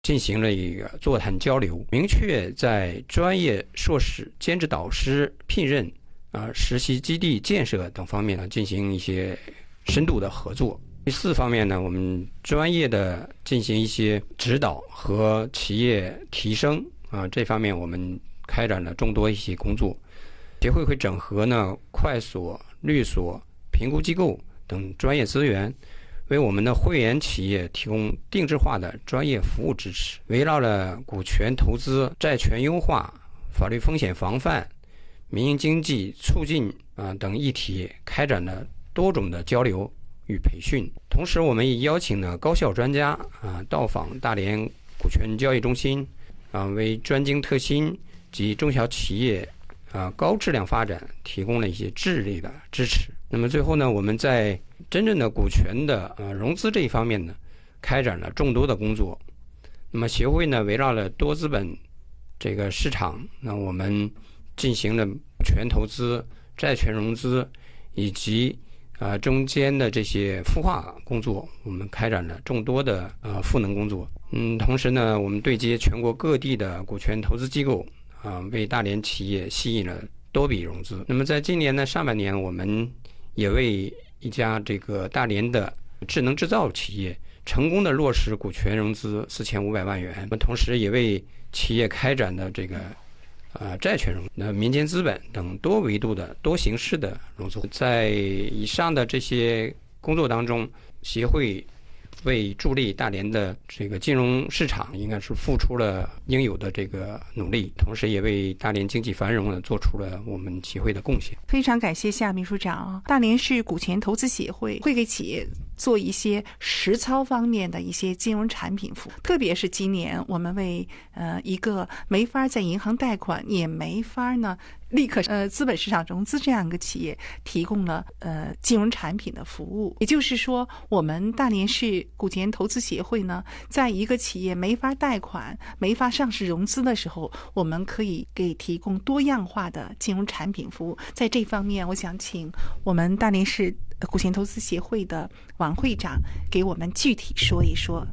进行了一个座谈交流，明确在专业硕士、兼职导师聘任、实习基地建设等方面呢进行一些深度的合作。第4方面呢，我们专业的进行一些指导和企业提升这方面我们开展了众多一些工作。协会会整合呢会所、律所、评估机构等专业资源，为我们的会员企业提供定制化的专业服务支持。围绕了股权投资、债权优化、法律风险防范、民营经济促进等议题，开展了多种的交流与培训。同时我们也邀请了高校专家到访大连股权交易中心为专精特新及中小企业高质量发展提供了一些智力的支持。那么最后呢，我们在真正的股权的融资这一方面呢，开展了众多的工作。那么协会呢，围绕了多资本这个市场，那我们进行了股权投资、债权融资以及中间的这些孵化工作，我们开展了众多的赋能工作。同时呢，我们对接全国各地的股权投资机构为大连企业吸引了多笔融资。那么在今年呢上半年，我们也为一家这个大连的智能制造企业成功的落实股权融资4500万元。同时也为企业开展的这个债权融资、民间资本等多维度的多形式的融资。在以上的这些工作当中，协会为助力大连的这个金融市场应该是付出了应有的这个努力，同时也为大连经济繁荣呢做出了我们协会的贡献。 非常感谢夏秘书长。大连市股权投资协会会给企业做一些实操方面的一些金融产品服务，特别是今年我们为一个没法在银行贷款也没法呢立刻资本市场融资这样一个企业提供了金融产品的服务。也就是说，我们大连市股权投资协会呢，在一个企业没法贷款、没法上市融资的时候，我们可以给提供多样化的金融产品服务。在这方面，我想请我们大连市股权投资协会的王会长给我们具体说一说。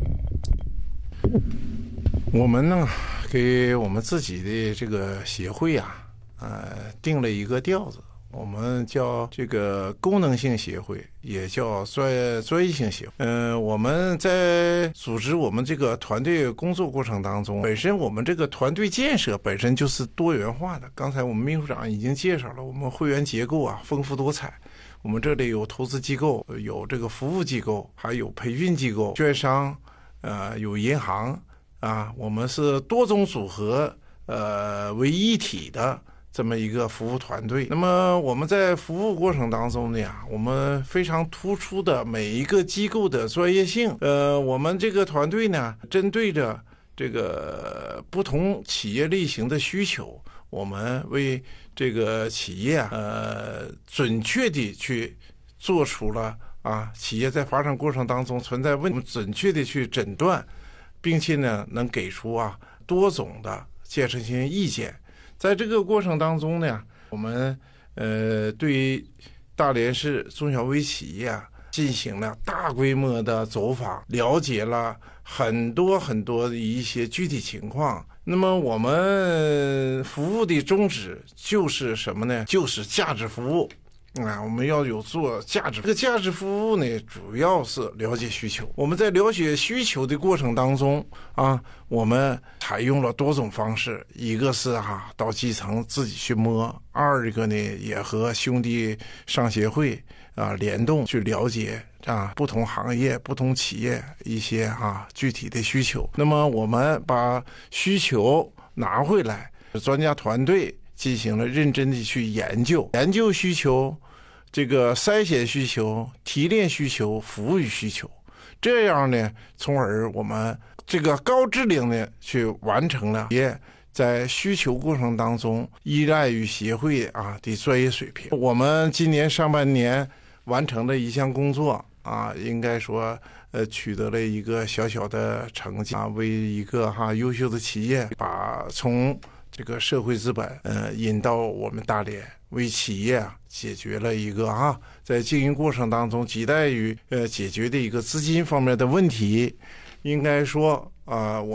我们呢，给我们自己的这个协会定了一个调子，我们叫这个功能性协会，也叫专业性协会。我们在组织我们这个团队工作过程当中，本身我们这个团队建设本身就是多元化的。刚才我们秘书长已经介绍了，我们会员结构丰富多彩。我们这里有投资机构，有这个服务机构，还有培训机构、券商，有银行我们是多种组合为一体的这么一个服务团队。那么我们在服务过程当中呢，我们非常突出的每一个机构的专业性。我们这个团队呢，针对着这个不同企业类型的需求，我们为这个企业准确地去做出了企业在发展过程当中存在问题，准确地去诊断，并且呢能给出多种的建设性意见。在这个过程当中呢，我们对于大连市中小微企业进行了大规模的走访，了解了很多的一些具体情况。那么我们服务的宗旨就是什么呢？就是价值服务我们要有做价值。这个价值服务呢，主要是了解需求。我们在了解需求的过程当中我们采用了多种方式，一个是到基层自己去摸，二一个呢也和兄弟商协会联动去了解不同行业、不同企业一些具体的需求。那么我们把需求拿回来，专家团队进行了认真的去研究需求，这个筛选需求、提炼需求、服务需求，这样呢，从而我们这个高质量的去完成了也在需求过程当中依赖于协会的专业水平。我们今年上半年完成了一项工作应该说取得了一个小小的成绩为一个优秀的企业把从这个社会资本引到我们大连，为企业解决了一个在经营过程当中亟待于解决的一个资金方面的问题， 应该说